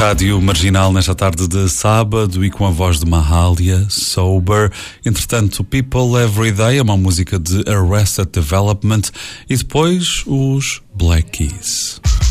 Rádio Marginal nesta tarde de sábado e com a voz de Mahalia, Sober. Entretanto, People Every Day é uma música de Arrested Development e depois os Black Keys.